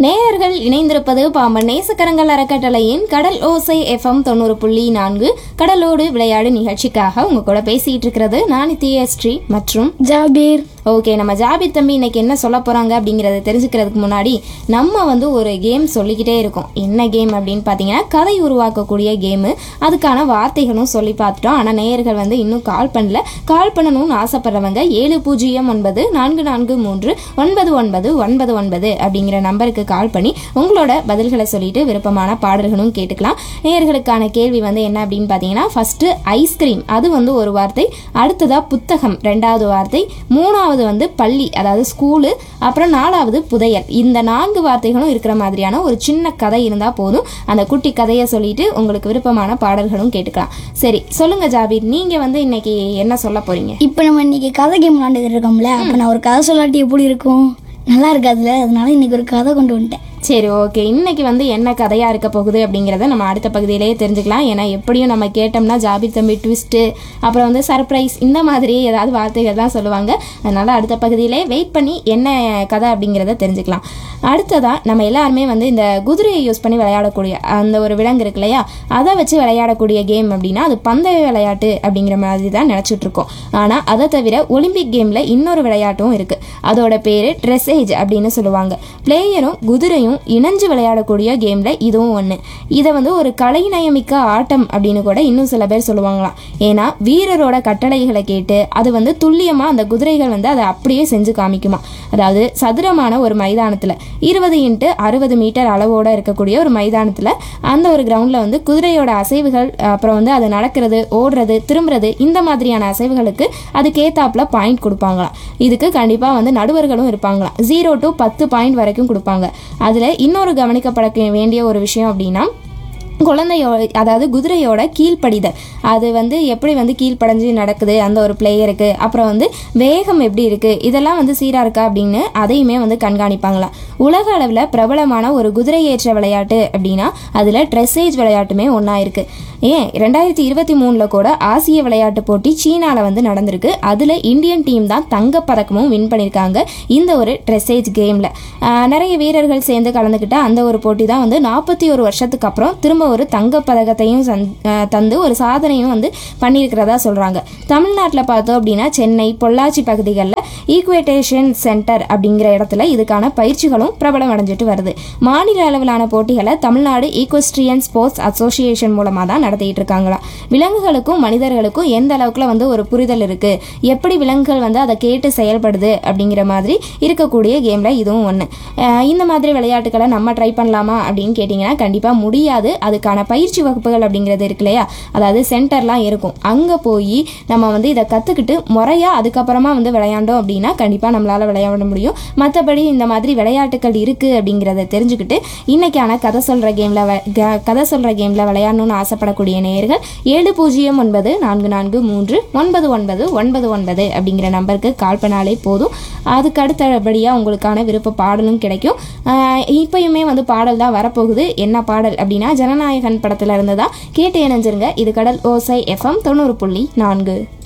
நேயர்கள் இணைந்திருப்பது பாம்பன் நேசக்கரங்கள் அறக்கட்டளையின் கடல் ஓசை எஃப்எம் 90.4 கடலோடு விளையாடு நிகழ்ச்சிக்காக உங்க கூட பேசிட்டு இருக்கிறது நான் ஸ்ரீ மற்றும் ஜாபீர். ஓகே, நம்ம ஜாபீர் தம்பி இன்னைக்கு என்ன சொல்ல போறாங்க அப்படிங்கறத தெரிஞ்சுக்கிறதுக்கு முன்னாடி நம்ம ஒரு கேம் சொல்லிக்கிட்டே இருக்கோம். என்ன கேம் அப்படின்னு பாத்தீங்கன்னா கதை உருவாக்கக்கூடிய கேம். அதுக்கான வார்த்தைகளும் சொல்லி பார்த்துட்டோம். ஆனா நேயர்கள் இன்னும் கால் பண்ணல. கால் பண்ணணும்னு ஆசைப்படுறவங்க 7004439999 அப்படிங்கிற நம்பருக்கு கால் பண்ணி உங்களோட பதில்களை சொல்லிட்டு விருப்பமான பாடல்களும் கேட்டுக்கலாம். நேயர்களுக்கான கேள்வி என்ன அப்படின்னு பாத்தீங்கன்னா, ஃபர்ஸ்ட் ஐஸ்கிரீம் அது ஒரு வார்த்தை, அடுத்ததா புத்தகம் ரெண்டாவது வார்த்தை, மூணாவது பள்ளி அதாவது ஸ்கூலு, அப்புறம் நாலாவது புதையல். இந்த 4 வார்த்தைகளும் இருக்கிற மாதிரியான ஒரு சின்ன கதை இருந்தா போதும். அந்த குட்டி கதையை சொல்லிட்டு உங்களுக்கு விருப்பமான பாடல்களும் கேட்டுக்கலாம். சரி சொல்லுங்க ஜாபீர், நீங்க இன்னைக்கு என்ன சொல்ல போறீங்க? இப்போ நம்ம இன்னைக்கு கதை கேம் விளாண்டுட்டு இருக்கோம்ல, அப்போ நான் ஒரு கதை சொல்லாட்டி எப்படி இருக்கும்? நல்லா இருக்காதுல்ல, அதனால இன்னைக்கு ஒரு கதை கொண்டு வந்துட்டேன். சரி ஓகே, இன்னைக்கு என்ன கதையா இருக்க போகுது அப்படிங்கிறத நம்ம அடுத்த பகுதியிலேயே தெரிஞ்சுக்கலாம். ஏன்னா எப்படியும் நம்ம கேட்டோம்னா ஜாபீர் தம்பி ட்விஸ்ட்டு, அப்புறம் சர்ப்ரைஸ், இந்த மாதிரி ஏதாவது வார்த்தைகள் தான் சொல்லுவாங்க. அதனால அடுத்த பகுதியிலே வெயிட் பண்ணி என்ன கதை அப்படிங்கிறத தெரிஞ்சுக்கலாம். அடுத்ததா நம்ம எல்லாருமே இந்த குதிரையை யூஸ் பண்ணி விளையாடக்கூடிய அந்த ஒரு விலங்கு இருக்கு இல்லையா, அதை வச்சு விளையாடக்கூடிய கேம் அப்படின்னா அது பந்தய விளையாட்டு அப்படிங்கிற மாதிரி தான் நினச்சிட்டு இருக்கோம். ஆனால் அதை தவிர ஒலிம்பிக் கேமில் இன்னொரு விளையாட்டும் இருக்கு. அதோட பேரு ட்ரெஸ்ஸேஜ் அப்படின்னு சொல்லுவாங்க. பிளேயரும் குதிரையும் இணைஞ்சு விளையாடக்கூடிய கேம்ல இதுவும் ஒண்ணு. இதை ஒரு கலைநயமிக்க ஆட்டம் அப்படின்னு கூட இன்னும் சில பேர் சொல்லுவாங்களாம். ஏன்னா வீரரோட கட்டளைகளை கேட்டு அது துல்லியமா அந்த குதிரைகள் அதை அப்படியே செஞ்சு காமிக்குமா. அதாவது சதுரமான ஒரு மைதானத்துல 20x60 மீட்டர் அளவோட இருக்கக்கூடிய ஒரு மைதானத்துல அந்த ஒரு கிரவுண்ட்ல குதிரையோட அசைவுகள், அப்புறம் அது நடக்கிறது, ஓடுறது, திரும்புறது, இந்த மாதிரியான அசைவுகளுக்கு அதுக்கேத்தாப்புல பாயிண்ட் கொடுப்பாங்களாம். இதுக்கு கண்டிப்பா நடுவர்களும் இருப்பாங்களாம். 0 to 10 பாயிண்ட் வரைக்கும் கொடுப்பாங்க. அதுல இன்னொரு கவனிக்கப்பட வேண்டிய ஒரு விஷயம் அப்படின்னா, அதாவது குதிரையோட கீழ்ப்படிதல், அது எப்படி கீழ்ப்படைஞ்சு நடக்குது அந்த ஒரு பிளேயருக்கு, அப்புறம் வேகம் எப்படி இருக்கு, இதெல்லாம் சீரா இருக்கா அப்படின்னு அதையுமே கண்காணிப்பாங்களாம். உலக அளவில் பிரபலமான ஒரு குதிரை ஏற்ற விளையாட்டு அப்படின்னா அதுல ட்ரெஸ்ஸேஜ் விளையாட்டுமே ஒன்றா இருக்கு. ஏன் 2023 கூட ஆசிய விளையாட்டு போட்டி சீனால நடந்திருக்கு. அதுல இந்தியன் டீம் தான் தங்கப்பதக்கமும் வின் பண்ணியிருக்காங்க இந்த ஒரு ட்ரெஸ்ஸேஜ் கேம்ல. நிறைய வீரர்கள் சேர்ந்து கலந்துக்கிட்ட அந்த ஒரு போட்டி தான் 41 வருஷத்துக்கு அப்புறம் திரும்ப ஒரு தங்கப்பதக்கத்தையும் தந்து ஒரு சாதனையும் பண்ணியிருக்கிறதா சொல்றாங்க. தமிழ்நாட்டில் பார்த்தோம் அப்படின்னா சென்னை, பொள்ளாச்சி பகுதிகளில் ஈக்குவேட்டேஷன் சென்டர் அப்படிங்கிற இடத்துல இதுக்கான பயிற்சிகளும் பிரபலம் அடைஞ்சிட்டு வருது. மாநில அளவிலான போட்டிகளை தமிழ்நாடு ஈக்வெஸ்ட்ரியன் ஸ்போர்ட்ஸ் அசோசியேஷன் மூலமா தான் நடத்திட்டு இருக்காங்களா. விலங்குகளுக்கும் மனிதர்களுக்கும் எந்த அளவுக்குல ஒரு புரிதல் இருக்கு, எப்படி விலங்குகள் அதை கேட்டு செயல்படுது அப்படிங்கிற மாதிரி இருக்கக்கூடிய கேம்ல இதுவும் ஒண்ணு. இந்த மாதிரி விளையாட்டுகளை நம்ம ட்ரை பண்ணலாமா அப்படின்னு கேட்டீங்கன்னா கண்டிப்பா முடியாது. அதுக்கான பயிற்சி வகுப்புகள் அப்படிங்கிறது இருக்கு இல்லையா, அதாவது சென்டர்லாம் இருக்கும். அங்க போய் நம்ம இதை கத்துக்கிட்டு முறையா அதுக்கப்புறமா விளையாண்டோம் அப்படின்னா கண்டிப்பா நம்மளால விளையாட முடியும். மற்றபடி இந்த மாதிரி விளையாட்டுகள் இருக்கு அப்படிங்கிறத தெரிஞ்சுக்கிட்டு இன்னைக்கான கதை சொல்ற கேம்ல விளையாடணும்னு ஆசைப்படக்கூடிய நேயர்கள் 7009439999 அப்படிங்கிற நம்பருக்கு கால் பண்ணாலே போதும். அதுக்கு அடுத்தபடியா உங்களுக்கான விருப்ப பாடலும் கிடைக்கும். இப்பயுமே பாடல் தான் வரப்போகுது. என்ன பாடல் அப்படின்னா ஜனநாயகன் படத்துல இருந்ததா கேட்டு இணைஞ்சிருங்க. இது கடல் ஓசை எஃப்எம் 90.4.